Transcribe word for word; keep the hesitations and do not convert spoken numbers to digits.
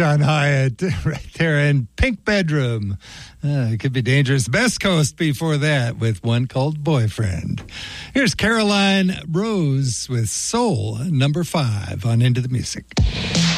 John Hyatt right there in Pink Bedroom. Uh, it could be dangerous. Best Coast before that with One Called Boyfriend. Here's Caroline Rose with Soul, number five on Into the Music.